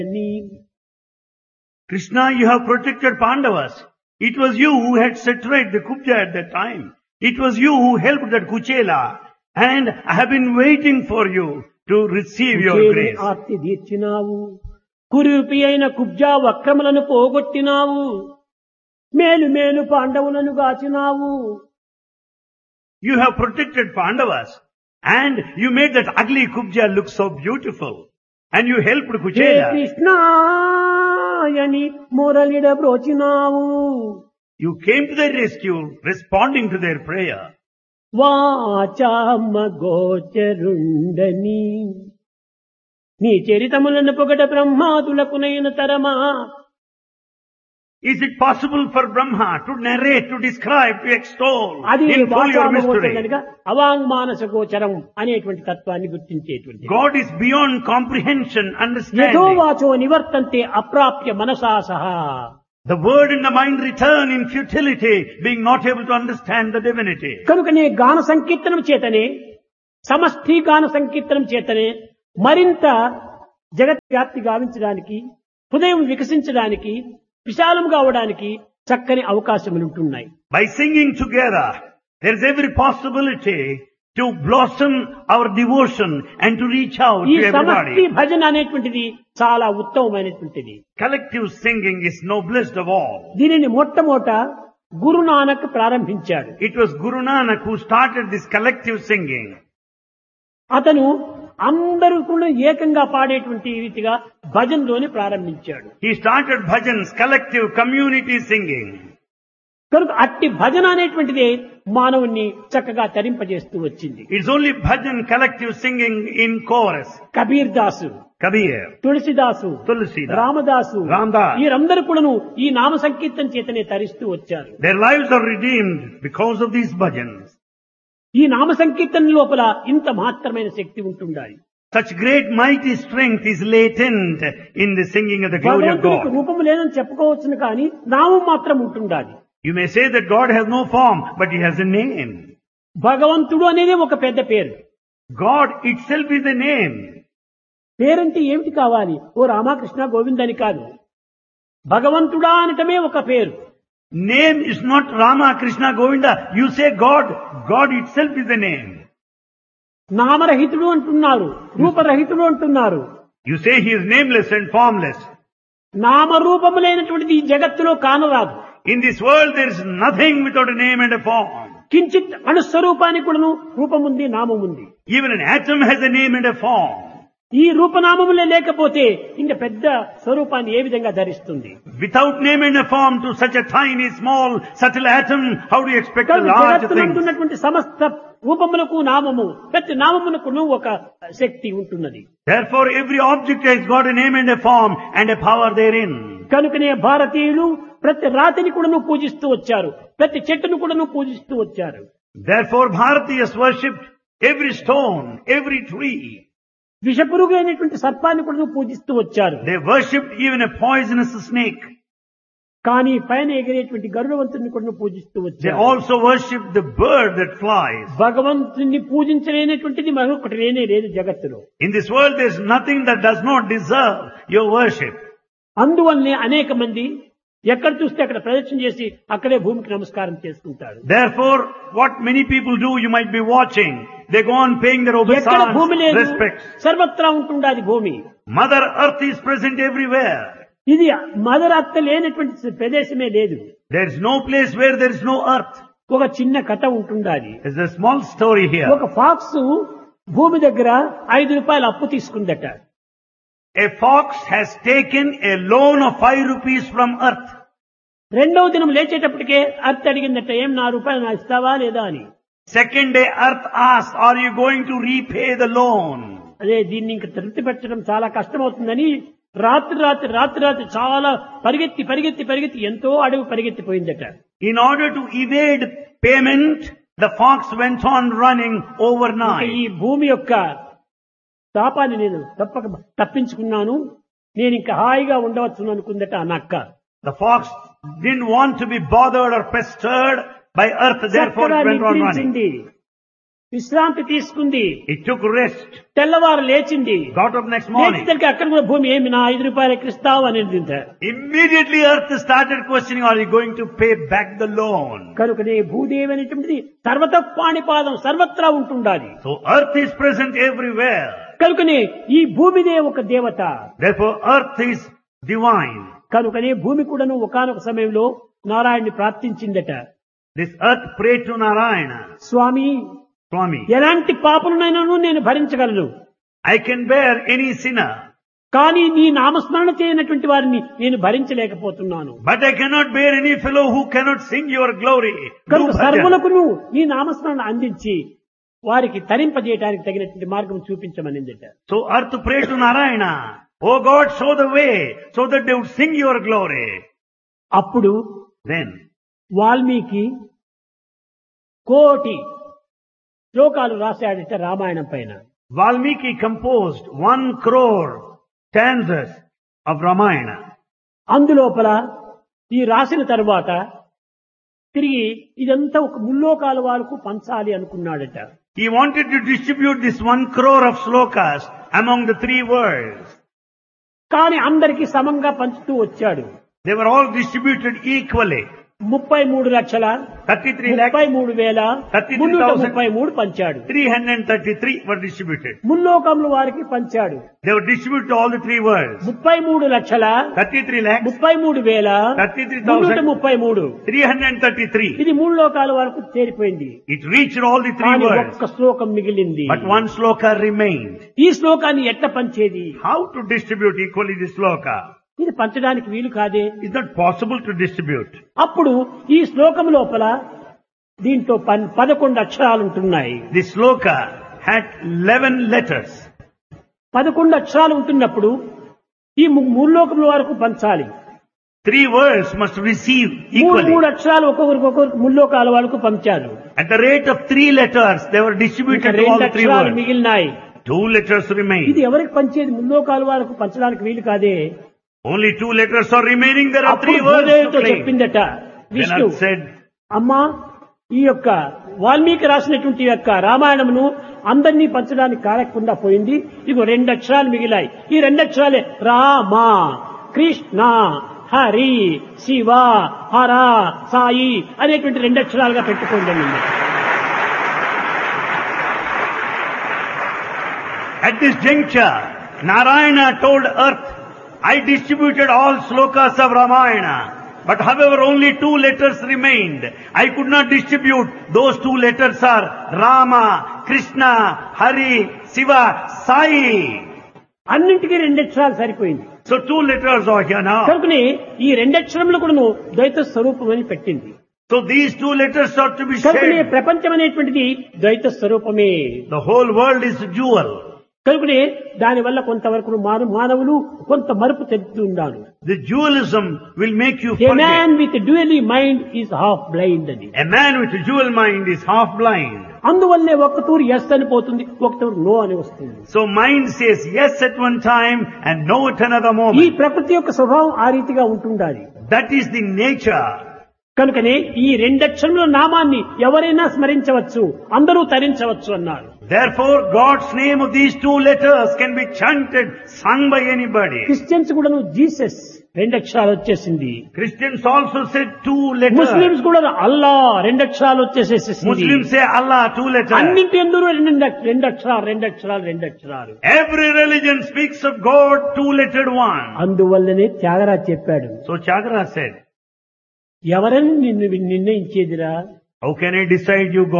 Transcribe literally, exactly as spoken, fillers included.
Krishna, you have protected Pandavas. It was you who had set right the Kubja at that time. It was you who helped that Kuchela. And I have been waiting for you to receive your grace. Aarti తీర్చినావు, కురూపి అయిన కుబ్జా వక్రములను పోగొట్టినావు, మేలు మేలు పాండవులను గాచినావు. You have protected Pandavas and you made that ugly Kubja look so beautiful. And you helped hey Kuchela. కృష్ణాయని మురళిడ బ్రోచినావు. You came to their rescue responding to their prayer. వాచామ గోచరుండని నీ చరితములను పొగట బ్రహ్మాదులకునైన తరమా. Is it possible for Brahma to narrate, to describe, to extol అది in full your వాచామ mystery? గోచరుడనగా అవాంగ్మానస గోచరం అనేటువంటి తత్వాన్ని గుర్తించేటువంటి. God is beyond comprehension, యథో understanding. వాచో నివర్తంతే అప్రాప్య మనసా సహా. The word and the mind return in futility, being not able to understand the divinity. కనుకనే గాన సంకీర్తనం చేతనే, సమష్టి గాన సంకీర్తనం చేతనే మరింత జగత్ వ్యాప్తి గావించడానికి, హృదయం వికసించడానికి, విశాలం కావడానికి చక్కని అవకాశములు ఉంటున్నాయి. By singing together, there is every possibility to blossom our devotion and to reach out ఈ to సమష్టి everybody. భజన అనేటువంటిది చాలా ఉత్తమమైనటువంటిది. Collective singing is noblest of all. దీనిని మొట్టమొదట గురునానక్ ప్రారంభించాడు. It was Guru Nanak who started this collective singing. అతను అందరూ కూడా ఏకంగా పాడేటువంటి రీతిగా భజనలోని ప్రారంభించాడు. He started bhajans, collective community singing. కనుక అట్టి భజన అనేటువంటిదే మానవుణ్ణి చక్కగా తరింపజేస్తూ వచ్చింది. It's only bhajan, collective singing in chorus. Kabir Dasu, Kabir, తులసిదాసు, Tulsidas, Ramadasu, Ramdas. వీరందరూ కూడాను ఈ నామ సంకీర్తన చేతనే తరిస్తూ వచ్చారు. Their lives are redeemed because of these bhajans. ఈ నామ సంకీర్తన లోపల ఇంత మహత్తరమైన శక్తి ఉంటుండాలి. Such great mighty strength is latent in the singing of the glory of భగవంతునికి God. రూపము లేదని చెప్పుకోవచ్చును కానీ నామం మాత్రం ఉంటుండాలి. You may say that God has no form, but He has a name. భగవంతుడు అనేది ఒక పెద్ద పేరు. God itself is a name. పేరంటే ఏమిటి కావాలి? ఓ రామకృష్ణ గోవింద్ అని కాదు. భగవంతుడా అనటమే ఒక పేరు. Name is not Rama, Krishna, Govinda. You say God. God itself is a name. నామరహితుడు అంటున్నారు, రూపరహితుడు అంటున్నారు. You say He is nameless and formless. నామరూపములైనటువంటిది ఈ జగత్తులో కానరాదు. In this world there is nothing without a name and a form. కించిత్ అణుస్వరూపానికి కూడాను రూపముంది, నామముంది. Even an atom has a name and a form. ఈ రూపనామములే లేకపోతే ఇంక పెద్ద స్వరూపాన్ని ఏ విధంగా ధరిస్తుంది? Without name and a form to such a tiny, small, subtle atom, how do you expect a large thing? జగత్తునందున్నటువంటి సమస్త రూపములకు నామము, ప్రతి నామమునకును ఒక శక్తి ఉంటున్నది. Therefore every object has got a name and a form and a power therein. కనుకనే భారతీయులు ప్రతి రాతిని కూడాను పూజిస్తూ వచ్చారు, ప్రతి చెట్టును కూడాను పూజిస్తూ వచ్చారు. Therefore Bharatiyas worshipped every stone, every tree. విషపురుగు అయినటువంటి సర్పాన్ని కూడాను పూజిస్తూ వచ్చారు. They worshipped even a poisonous snake. కానీ పైన ఎగిరేటువంటి గరుడవంతుని కూడా పూజిస్తూ They వచ్చారు. also worshipped the bird that flies. భగవంతుని పూజించలేనటువంటిది మరొకటి లేనే లేదు జగత్తులో. In this world there is nothing that does not deserve your worship. అందువల్లనే అనేక మంది ఎక్కడ చూస్తే అక్కడ ప్రదక్షిణ చేసి అక్కడే భూమికి నమస్కారం చేసుకుంటారు. Therefore, what many people do, you might be watching. They go on paying their ఎక్కడ భూమి obeisance, లేదు, respects. సర్వత్రా ఉంటుండాది భూమి. Mother Earth is present everywhere. ఇది మదరత్త లేనటువంటి ప్రదేశమే లేదు. There is no place where there is no earth. ఒక చిన్న కథ ఉంటుండాది. There's a small story here. ఒక ఫాక్స్ భూమి దగ్గర ఐదు రూపాయలు అప్పు తీసుకుందట. A fox has taken a loan of five rupees from earth. రెండవ దినం లేచేటప్పటికే అర్త్ అడిగిందట, ఏం నా రూపాయలు నా ఇస్తావా లేదా అని. Second day earth asked, are you going to repay the loan? అదే దీన్ని ఇంక తృప్తి పెట్టడం చాలా కష్టమవుతుందని రాత్రి రాత్రి రాత్రి రాత్రి చాలా పరిగెత్తి పరిగెత్తి పరిగెత్తి ఎంతో అడవి పరిగెత్తిపోయిందట. In order to evade payment, the fox went on running ఇంకా overnight. ఈ భూమి యొక్క తాపాన్ని నేను తప్పక తప్పించుకున్నాను, నేను ఇంకా హాయిగా ఉండవచ్చు అనుకుందట ఆ నక్క. The fox didn't want to be bothered or pestered by earth, therefore చక్కగా it went on running. నిద్రించింది. విశ్రాంతి తీసుకుంది. It took rest. తెల్లవారు లేచింది. Got up next morning. లేచేసరికి అక్కడ కూడా భూమి ఏమి నా ఐదు రూపాయలు ఇస్తావు అనేది. Immediately earth started questioning, are you going to pay back the loan? కనుకనే భూదేవి అనేటువంటిది సర్వత పాణిపాదం సర్వత్రా ఉంటుండాలి. So earth is present everywhere. కనుకనే ఈ భూమిదే ఒక దేవత. Therefore earth is divine. కనుకనే భూమి కూడాను ఒకానొక సమయంలో నారాయణ్ణి ప్రార్థించిందట. This earth prayed to Narayana. Swamy, Swami, ఎలాంటి పాపమునైనాను నేను భరించగలను, I can bear any sinner, కానీ నీ నామస్మరణ చేయనటువంటి వారిని నేను భరించలేకపోతున్నాను. but I cannot bear any fellow who cannot sing your glory. Do కనుక bhajan. సర్వులకును నీ నామస్మరణ అందించి వారికి తరింపజేయడానికి తగినటువంటి మార్గం చూపించమనిందట. So earth prayed to Narayana, oh God, show the way so that they would sing your glory. అప్పుడు Then వాల్మీకి కోటి శ్లోకాలు రాశాడట రామాయణం పైన. Valmiki composed one crore stanzas of Ramayana. అందులోపల ఈ రాసిన తరువాత తిరిగి ఇదంతా ఒక ముల్లోకాల వారికి పంచాలి అనుకున్నాడట. He wanted to distribute this one crore of slokas among the three worlds. కానీ అందరికీ సమంగా పంచుతూ వచ్చాడు. They were all distributed equally. ముప్పై మూడు లక్షల thirty-three ముప్పై lakhs, మూడు వేల thirty-three మున్నూట thousand. ముప్పై మూడు పంచాడు. three hundred thirty-three were distributed. ముల్లోకముల వారికి పంచాడు. They were distributed to all the three worlds. ముప్పై మూడు లక్షల thirty-three lakhs, ముప్పై మూడు వేల thirty-three మున్నూట thousand, ముప్పై మూడు three hundred thirty-three. ఇది మూడు లోకాల వరకు చేరిపోయింది. It reached all the three కానీ worlds. ఒక్క శ్లోకం మిగిలింది. But one sloka remained. ఈ శ్లోకాన్ని ఎట్లా పంచేది? How to distribute equally this sloka? ఇది పంచడానికి వీలు కాదే. It's not possible to distribute. అప్పుడు ఈ శ్లోకం లోపల దీంట్లో పన్- పదకొండు అక్షరాలు ఉంటున్నాయి. This sloka had eleven letters. పదకొండు అక్షరాలు ఉంటున్నప్పుడు ఈ ము- మూడు లోకముల వరకు పంచాలి. Three worlds must receive మూడు equally. మూడు అక్షరాలు ఒక్కొక్కరికి ఒక్కొక్కరికి ముల్లోకాల వరకు పంచారు. At the rate of three letters, they were ఇంకా distributed to all రెండు the three అక్షరాలు worlds. మిగిలినాయి. Two letters ఇది remain. ఎవరికి పంచేది? ముల్లోకాల వరకు పంచడానికి వీలు కాదే. Only two letters are remaining. There are అప్పుడు three words భూదేవితో to claim. చెప్పిందట విష్ణు, Then I said, అమ్మా ఈ యొక్క వాల్మీకి రాసినటువంటి యొక్క రామాయణమును అందరినీ పంచడానికి కారకుండా పోయింది. ఇగో రెండు అక్షరాలు మిగిలాయి. ఈ రెండు అక్షరాలే రామ, కృష్ణ, హరి, శివ, హర, సాయి అనేటువంటి రెండు అక్షరాలుగా పెట్టుకోండి. at this juncture, Narayana told earth, I distributed all slokas of Ramayana. But however, only two letters remained. I could not distribute. Those two letters are Rama, Krishna, Hari, Shiva, Sai. అన్నింటికీ రెండు అక్షరాలు సరిపోయింది. So two letters are here now. కనుకనే ఈ రెండు అక్షరములు కూడా ద్వైత స్వరూపం అని పెట్టింది. So these two letters are to be కనుకనే shared. ప్రపంచం అనేటువంటిది ద్వైత స్వరూపమే. The whole world is a jewel. కనుకనే దానివల్ల కొంతవరకు మానవ మానవులు కొంత మరుపు చెందుతూ ఉన్నారు. The dualism will make you A forget. man with a dually mind is half blind అని. A man with a dual mind is half blind. అందువల్లే ఒక్క తూరు ఎస్ అని పోతుంది, ఒక తూరు నో అని వస్తుంది. So mind says yes at one time and no at another ఈ moment. ప్రకృతి యొక్క స్వభావం ఆ రీతిగా ఉంటుండాలి. That is the nature. కనుకనే ఈ రెండక్షరముల నామాన్ని ఎవరైనా స్మరించవచ్చు, అందరూ తరించవచ్చు అన్నారు. Therefore, God's name of these two letters can be chanted, sung by anybody. Christians కూడాను జీసస్ రెండక్షరాలు వచ్చేసింది. Christians also said two letters. Muslims కూడా అల్లా రెండక్షరాలు వచ్చేసేసింది. Muslims say Allah, two letters. అన్నింటి ఎందుకు రెండు రెండక్షరాలు రెండక్షరాలు రెండక్షరాలు. Every religion speaks of God, two-lettered one. అందువల్లనే త్యాగరాజ్ చెప్పాడు, So Chagra said, ఎవరని నిన్ను నిర్ణయించేదిరా? how can I decide you God?